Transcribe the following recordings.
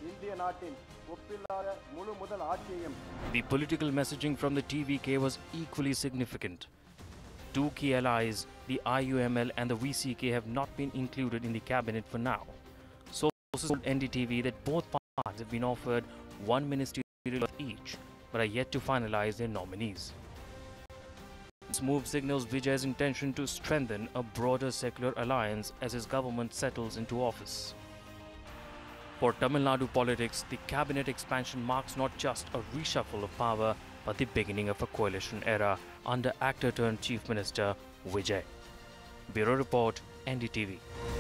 The political messaging from the TVK was equally significant. Two key allies, the IUML and the VCK, have not been included in the cabinet for now. Sources told NDTV that both parties have been offered one ministerial each, but are yet to finalize their nominees. This move signals Vijay's intention to strengthen a broader secular alliance as his government settles into office. For Tamil Nadu politics, the cabinet expansion marks not just a reshuffle of power, but the beginning of a coalition era under actor-turned-Chief Minister Vijay. Bureau Report, NDTV.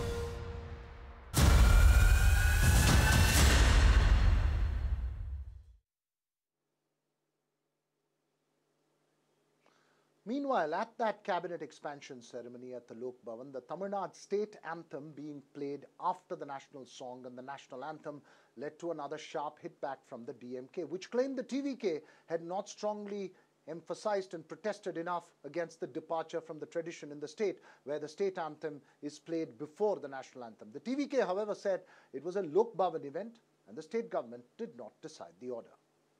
Meanwhile, at that cabinet expansion ceremony at the Lok Bhavan, the Tamil Nadu state anthem being played after the national song and the national anthem led to another sharp hit back from the DMK, which claimed the TVK had not strongly emphasized and protested enough against the departure from the tradition in the state, where the state anthem is played before the national anthem. The TVK, however, said it was a Lok Bhavan event and the state government did not decide the order.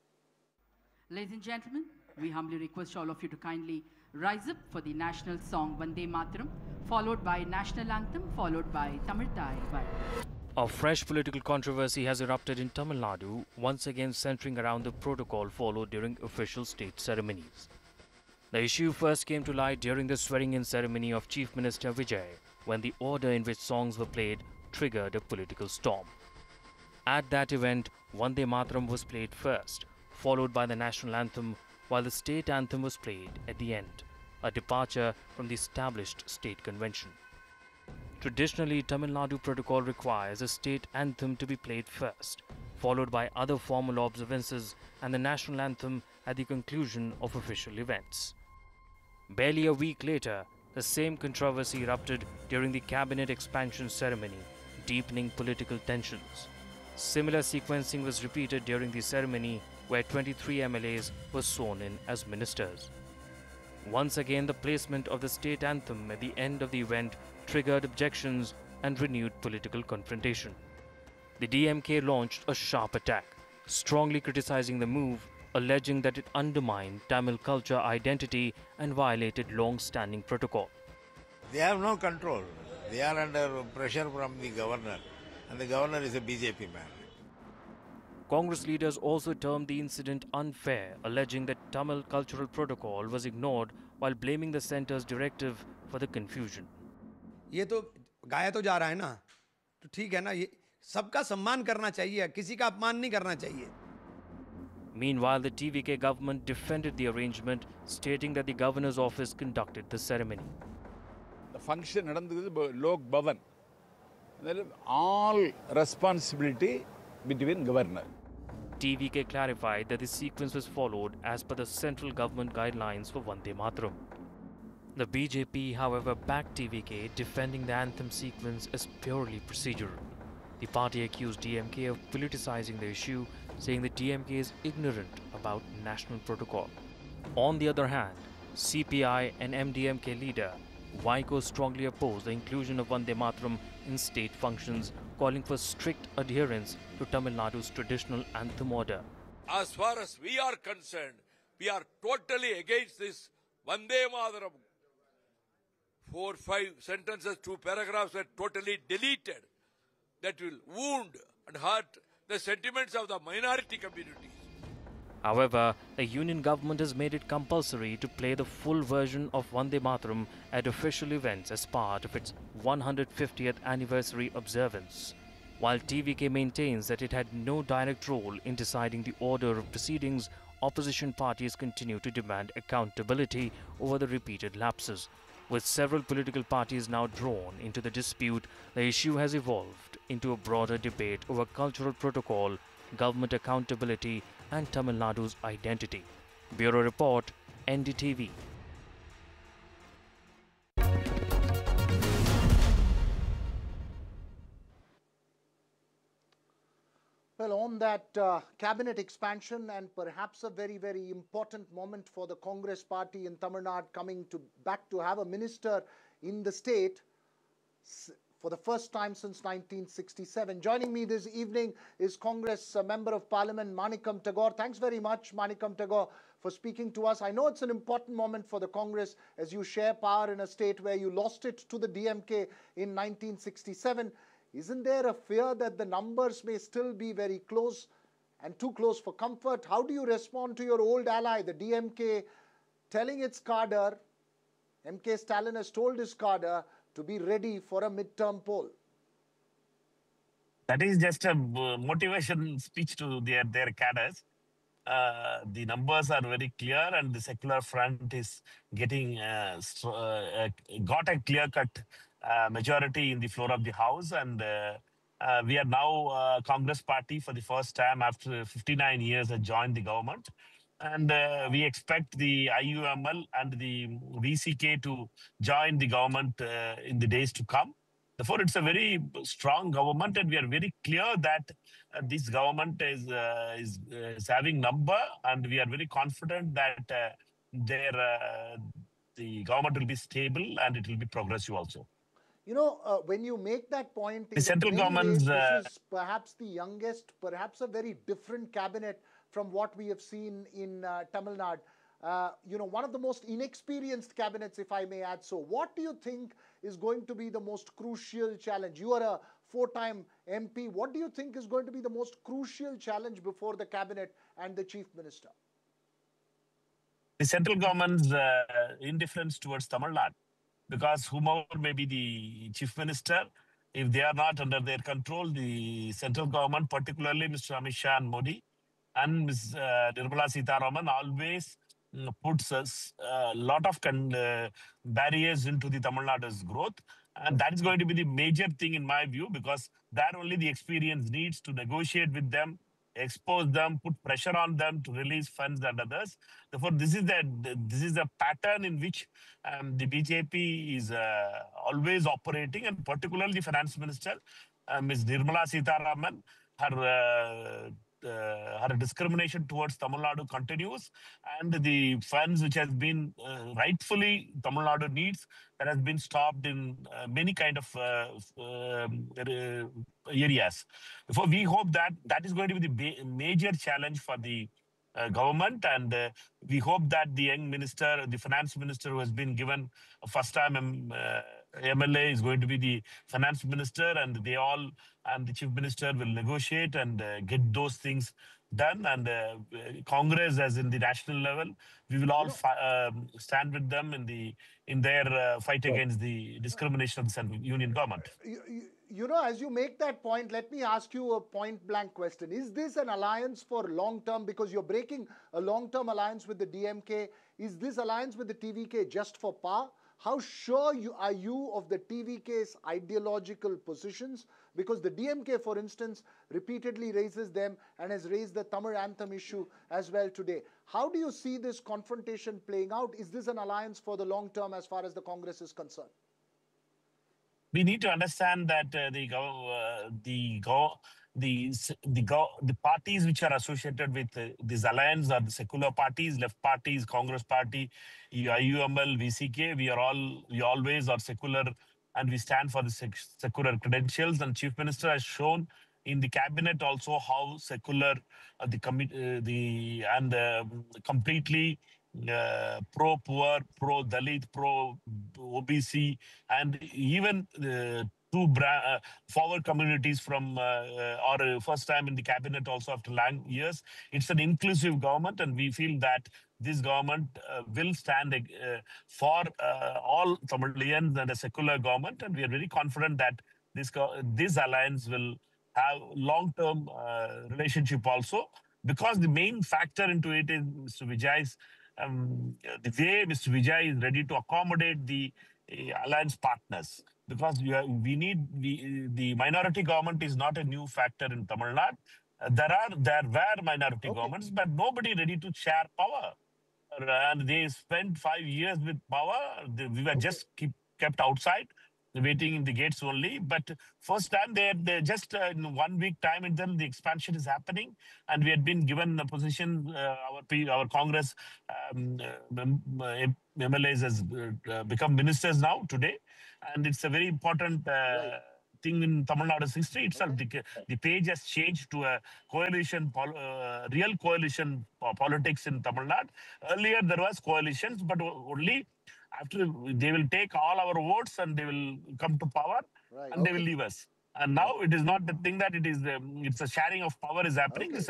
Ladies and gentlemen, we humbly request all of you to kindly rise up for the national song Vande Mataram, followed by national anthem, followed by Tamil Thai. A fresh political controversy has erupted in Tamil Nadu, once again centering around the protocol followed during official state ceremonies. The issue first came to light during the swearing-in ceremony of Chief Minister Vijay, when the order in which songs were played triggered a political storm. At that event, Vande Mataram was played first, followed by the national anthem, while the state anthem was played at the end, a departure from the established state convention. Traditionally, Tamil Nadu protocol requires the state anthem to be played first, followed by other formal observances and the national anthem at the conclusion of official events. Barely a week later, the same controversy erupted during the cabinet expansion ceremony, deepening political tensions. Similar sequencing was repeated during the ceremony, where 23 MLAs were sworn in as ministers. Once again, the placement of the state anthem at the end of the event triggered objections and renewed political confrontation. The DMK launched a sharp attack, strongly criticizing the move, alleging that it undermined Tamil culture identity and violated long-standing protocol. They have no control. They are under pressure from the governor, and the governor is a BJP man. Congress leaders also termed the incident unfair, alleging that Tamil cultural protocol was ignored while blaming the centre's directive for the confusion. ये तो गाया तो जा रहा है ना, तो ठीक है ना, ये सबका सम्मान करना चाहिए, किसी का अपमान नहीं करना चाहिए. Meanwhile, the TVK government defended the arrangement, stating that the governor's office conducted the ceremony. The function நடந்தது Lok Bhavan. All responsibility between governor. TVK clarified that the sequence was followed as per the central government guidelines for Vande Mataram. The BJP, however, backed TVK, defending the anthem sequence as purely procedural. The party accused DMK of politicizing the issue, saying that DMK is ignorant about national protocol. On the other hand, CPI and MDMK leader Vaiko strongly opposed the inclusion of Vande Mataram in state functions, calling for strict adherence to Tamil Nadu's traditional anthem order. As far as we are concerned, we are totally against this Vande Mataram. 4-5 sentences, 2 paragraphs were totally deleted. That will wound and hurt the sentiments of the minority communities. However, the union government has made it compulsory to play the full version of Vande Mataram at official events as part of its 150th anniversary observance. While TVK maintains that it had no direct role in deciding the order of proceedings, opposition parties continue to demand accountability over the repeated lapses. With several political parties now drawn into the dispute, the issue has evolved into a broader debate over cultural protocol, government accountability, and Tamil Nadu's identity. Bureau Report, NDTV. Well, on that cabinet expansion and perhaps a very, very important moment for the Congress party in Tamil Nadu coming back to have a minister in the state, for the first time since 1967. Joining me this evening is Congress Member of Parliament Manikam Tagore. Thanks very much, Manikam Tagore, for speaking to us. I know it's an important moment for the Congress as you share power in a state where you lost it to the DMK in 1967. Isn't there a fear that the numbers may still be very close and too close for comfort? How do you respond to your old ally, the DMK, telling its cadre, MK Stalin has told his cadre to be ready for a midterm poll? That is just a motivation speech to their cadres. The numbers are very clear, and the secular front is getting got a clear-cut majority in the floor of the house, and we are now Congress party for the first time after 59 years has joined the government. And we expect the IUML and the VCK to join the government in the days to come. Therefore, it's a very strong government, and we are very clear that this government is having number, and we are very confident that the government will be stable and it will be progressive also. You know, when you make that point, the central government's this is perhaps the youngest, perhaps a very different cabinet from what we have seen in Tamil Nadu. You know, one of the most inexperienced cabinets, if I may add so. What do you think is going to be the most crucial challenge? You are a four-time MP. What do you think is going to be the most crucial challenge before the cabinet and the chief minister? The central government's indifference towards Tamil Nadu, because whomever may be the chief minister, if they are not under their control, the central government, particularly Mr. Amit Shah and Modi and Ms. Nirmala Sitharaman, always puts a lot of barriers into the Tamil Nadu's growth. And that is going to be the major thing in my view, because that only the experience needs to negotiate with them, expose them, put pressure on them to release funds and others. Therefore, this is the pattern in which the BJP is always operating, and particularly the finance minister, Ms. Nirmala Sitharaman, her discrimination towards Tamil Nadu continues, and the funds which has been rightfully Tamil Nadu needs, that has been stopped in many kind of areas. Therefore, we hope that that is going to be the major challenge for the government, and we hope that the young minister, the finance minister who has been given a first-time MLA is going to be the finance minister, and the chief minister will negotiate and get those things done. And Congress, as in the national level, we will all stand with them in their fight against the discrimination of the central union government. You know, as you make that point, let me ask you a point-blank question. Is this an alliance for long-term? Because you're breaking a long-term alliance with the DMK. Is this alliance with the TVK just for power? How sure are you of the TVK's ideological positions? Because the DMK, for instance, repeatedly raises them and has raised the Tamil anthem issue as well today. How do you see this confrontation playing out? Is this an alliance for the long term as far as the Congress is concerned? We need to understand that the parties which are associated with this alliance are the secular parties, left parties, Congress Party, IUML, VCK. We always are secular, and we stand for the secular credentials. And Chief Minister has shown in the cabinet also how secular completely pro-poor, pro-Dalit, pro-OBC, and even two forward communities from or first time in the cabinet also after long years. It's an inclusive government, and we feel that this government will stand for all Tamilians and a secular government, and we are very confident that this alliance will have long-term relationship also, because the main factor into it is Mr. Vijay's the way Mr. Vijay is ready to accommodate the alliance partners, because the minority government is not a new factor in Tamil Nadu. There were minority governments, but nobody ready to share power, and they spent 5 years with power. We were just kept outside. waiting in the gates only. But first time they just in 1 week time and then the expansion is happening, and we had been given a position. Our Congress MLAs has become ministers now today, and it's a very important. Right. Thing in Tamil Nadu's history itself. The page has changed to a coalition, real coalition politics in Tamil Nadu. Earlier there was coalitions, but only after they will take all our votes and they will come to power, Right. and they will leave us. And now it is not the thing that it is. It's a sharing of power is happening. Okay. It's a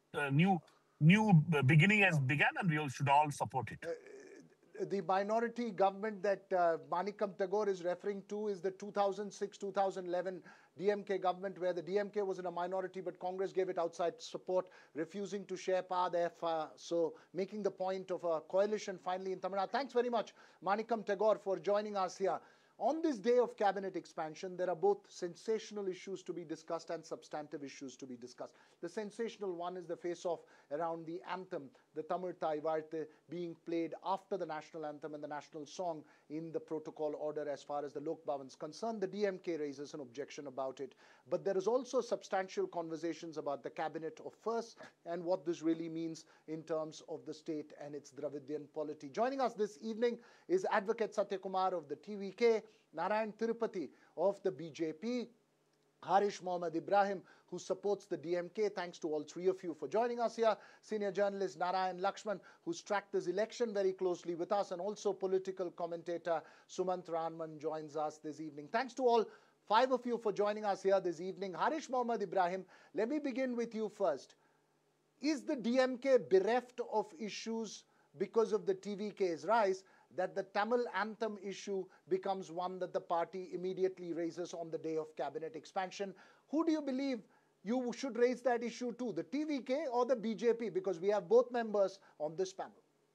new beginning has begun, and we all should all support it. The minority government that Manikam Tagore is referring to is the 2006-2011 DMK government, where the DMK was in a minority, but Congress gave it outside support, refusing to share power there. So making the point of a coalition finally in Tamil Nadu. Thanks very much, Manikam Tagore, for joining us here. On this day of cabinet expansion, there are both sensational issues to be discussed and substantive issues to be discussed. The sensational one is the face-off around the anthem, the Tamil Thai Varte, being played after the national anthem and the national song in the protocol order as far as the Lok Bhavan is concerned. The DMK raises an objection about it. But there is also substantial conversations about the cabinet of first and what this really means in terms of the state and its Dravidian polity. Joining us this evening is Advocate Satyakumar of the TVK, Narayan Tirupati of the BJP, Harish Mohammad Ibrahim, who supports the DMK. Thanks to all three of you for joining us here. Senior journalist Narayan Lakshman, who's tracked this election very closely with us, and also political commentator Sumant Ranman joins us this evening. Thanks to all five of you for joining us here this evening. Harish Mohammad Ibrahim, let me begin with you first. Is the DMK bereft of issues because of the TVK's rise, that the Tamil anthem issue becomes one that the party immediately raises on the day of cabinet expansion? Who do you believe you should raise that issue to, the TVK or the BJP? Because we have both members on this panel.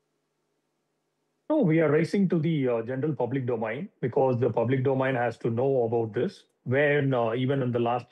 No, we are racing to the general public domain, because the public domain has to know about this. When even in the last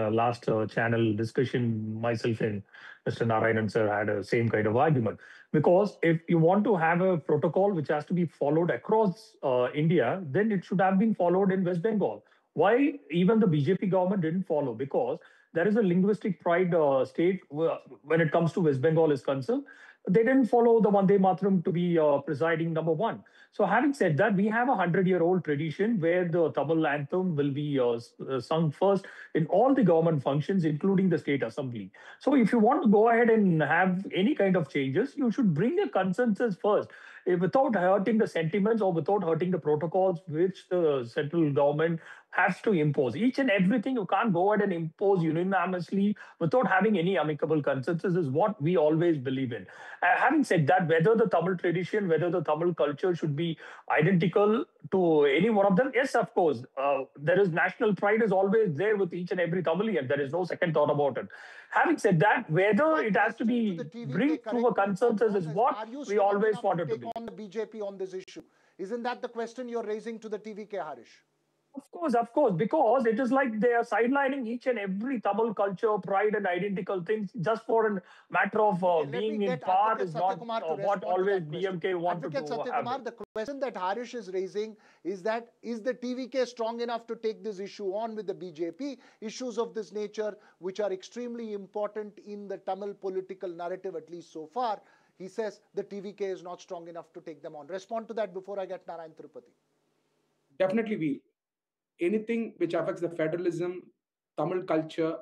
channel discussion, myself and Mr. Narayanan sir had a same kind of argument. Because if you want to have a protocol which has to be followed across India, then it should have been followed in West Bengal. Why even the BJP government didn't follow? Because there is a linguistic pride state when it comes to West Bengal is concerned. They didn't follow the Vande Mataram to be presiding number one. So having said that, we have a 100-year-old tradition where the Tamil anthem will be sung first in all the government functions, including the state assembly. So if you want to go ahead and have any kind of changes, you should bring a consensus first, without hurting the sentiments or without hurting the protocols which the central government has to impose. Each and everything you can't go ahead and impose unanimously without having any amicable consensus is what we always believe in. Having said that, whether the Tamil tradition, whether the Tamil culture should be identical to any one of them, yes, of course. There is national pride is always there with each and every Tamilian. There is no second thought about it. Having said that, whether it has to be bring through a consensus is what we always wanted to be. On the BJP on this issue, isn't that the question you're raising to the TVK, Harish? Of course, because it is like they are sidelining each and every Tamil culture, pride and identical things just for a matter of being in power is not what always DMK wanted to have. The question that Harish is raising is that, is the TVK strong enough to take this issue on with the BJP? Issues of this nature, which are extremely important in the Tamil political narrative, at least so far, he says the TVK is not strong enough to take them on. Respond to that before I get Narayan Tirupati. Definitely, we. Anything which affects the federalism, Tamil culture,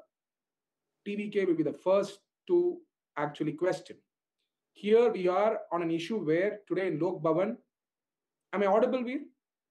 TVK will be the first to actually question. Here we are on an issue where today in Lok Bhavan, am I audible, Veer?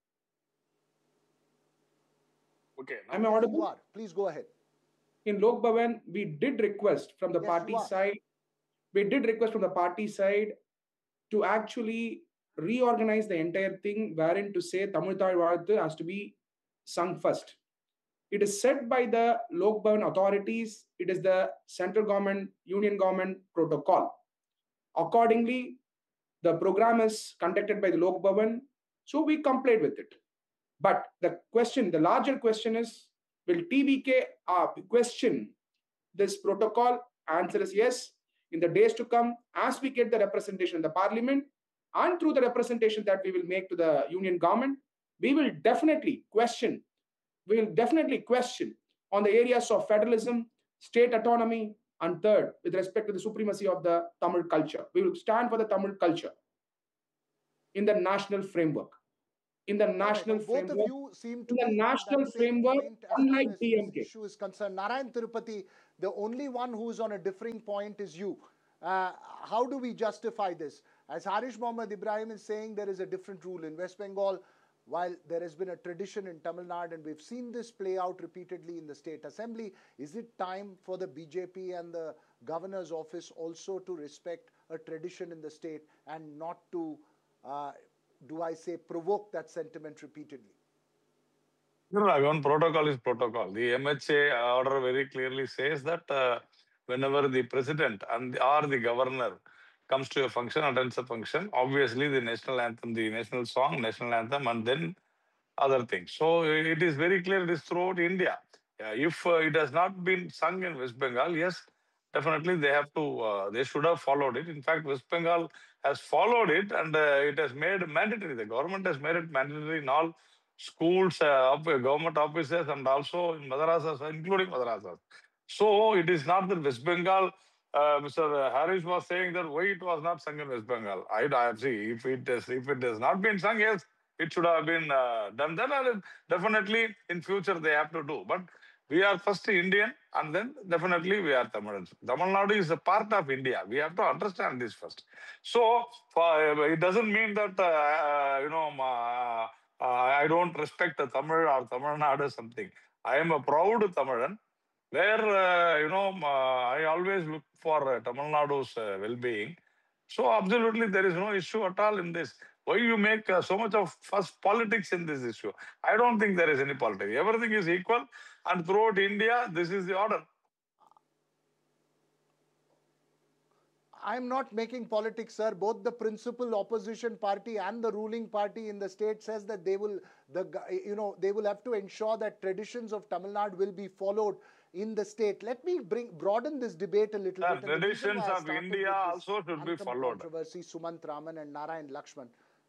Okay. Am I audible? You are. Please go ahead. In Lok Bhavan, we did request from the party side. We did request from the party side to actually reorganize the entire thing, wherein to say Tamil Thai Varte has to be sung first. It is set by the Lok Bhavan authorities. It is the central government, union government protocol. Accordingly, the program is conducted by the Lok Bhavan, so we complied with it. But the larger question is, will TVK question this protocol? Answer is yes. In the days to come, as we get the representation in the parliament and through the representation that we will make to the union government, we will definitely question we will definitely question on the areas of federalism, state autonomy, and third, with respect to the supremacy of the Tamil culture. We will stand for the Tamil culture in the national framework. In the national both framework, of you seem to in the be national on that same framework, point as unlike far as DMK. this issue is concerned. Narayan Tirupati, the only one who's on a differing point is you. How do we justify this? As Harish Mohammad Ibrahim is saying, there is a different rule in West Bengal, while there has been a tradition in Tamil Nadu, and we've seen this play out repeatedly in the state assembly. Is it time for the BJP and the governor's office also to respect a tradition in the state and not to provoke that sentiment repeatedly? No, one protocol is protocol. The MHA order very clearly says that whenever the president or the governor comes to a function, attends a function, obviously the national anthem, the national song, national anthem, and then other things. So it is very clear, it is throughout India. If it has not been sung in West Bengal, yes, definitely they should have followed it. In fact, West Bengal has followed it, and it has made mandatory. The government has made it mandatory in all schools, government offices, and also in madrasas, including madrasas. So it is not that West Bengal, Mr. Harris was saying that why it was not sung in West Bengal. I see, if it has not been sung, yes, it should have been done then, and definitely in future they have to do. But we are first Indian, and then definitely we are Tamil. Tamil Nadu is a part of India. We have to understand this first. So it doesn't mean that I don't respect the Tamil or Tamil Nadu or something. I am a proud Tamilan, where I always look for Tamil Nadu's well-being. So absolutely there is no issue at all in this. Why you make so much of first politics in this issue? I don't think there is any politics. Everything is equal, and throughout India, this is the order. I'm not making politics, sir. Both the principal opposition party and the ruling party in the state says that they will have to ensure that traditions of Tamil Nadu will be followed in the state. Let me broaden this debate a little bit. Traditions of India also should be followed. Controversy, Sumant Raman and Narayan Lakshman.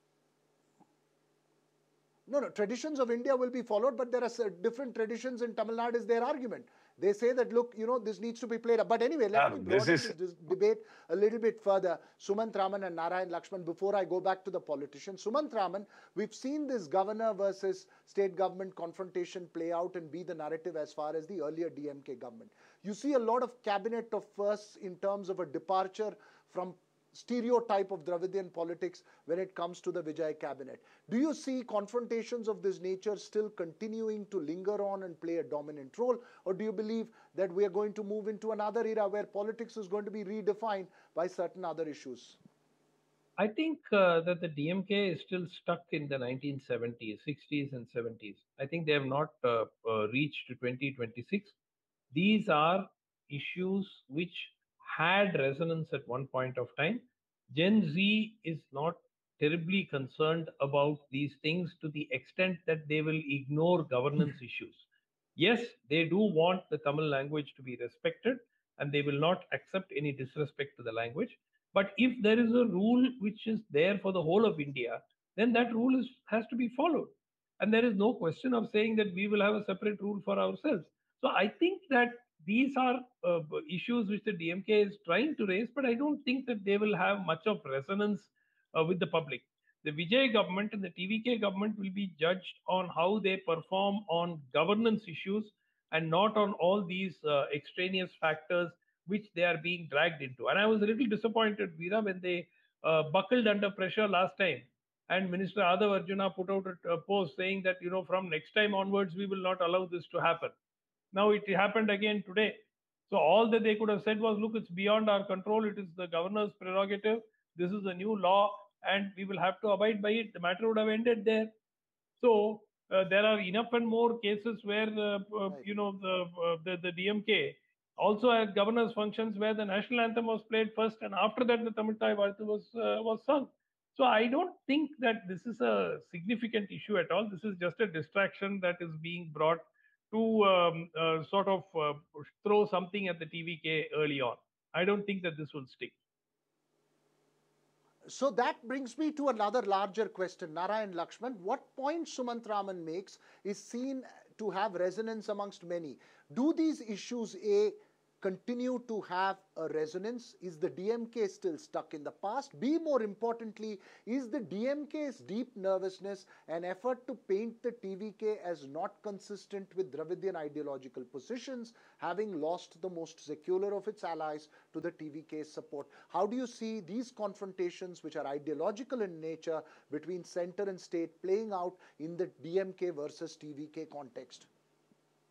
No, traditions of India will be followed, but there are different traditions in Tamil Nadu is their argument. They say that, look, this needs to be played up. But anyway, let me broaden this debate a little bit further. Sumant Raman and Narayan Lakshman, before I go back to the politicians. Sumant Raman, we've seen this governor versus state government confrontation play out and be the narrative as far as the earlier DMK government. You see a lot of cabinet of firsts in terms of a departure from stereotype of Dravidian politics when it comes to the Vijay cabinet. Do you see confrontations of this nature still continuing to linger on and play a dominant role? Or do you believe that we are going to move into another era where politics is going to be redefined by certain other issues? I think that the DMK is still stuck in the 1970s, 60s and 70s. I think they have not reached 2026. These are issues which had resonance at one point of time. Gen Z is not terribly concerned about these things to the extent that they will ignore governance issues. Yes, they do want the Tamil language to be respected, and they will not accept any disrespect to the language. But if there is a rule which is there for the whole of India, then that rule has to be followed. And there is no question of saying that we will have a separate rule for ourselves. So I think that these are issues which the DMK is trying to raise, but I don't think that they will have much of resonance with the public. The Vijay government and the TVK government will be judged on how they perform on governance issues and not on all these extraneous factors which they are being dragged into. And I was a little disappointed, Veera, when they buckled under pressure last time. And Minister Adav Arjuna put out a post saying that, from next time onwards, we will not allow this to happen. Now it happened again today. So all that they could have said was, look, it's beyond our control. It is the governor's prerogative. This is a new law and we will have to abide by it. The matter would have ended there. So there are enough and more cases where, the DMK also had governor's functions where the national anthem was played first and after that the Tamil Thai Varthu was sung. So I don't think that this is a significant issue at all. This is just a distraction that is being brought to throw something at the TVK early on. I don't think that this will stick. So that brings me to another larger question, Narayan Lakshman. What point Sumant Raman makes is seen to have resonance amongst many. Do these issues, A, continue to have a resonance? Is the DMK still stuck in the past? B, more importantly, is the DMK's deep nervousness an effort to paint the TVK as not consistent with Dravidian ideological positions, having lost the most secular of its allies to the TVK's support? How do you see these confrontations, which are ideological in nature, between center and state playing out in the DMK versus TVK context?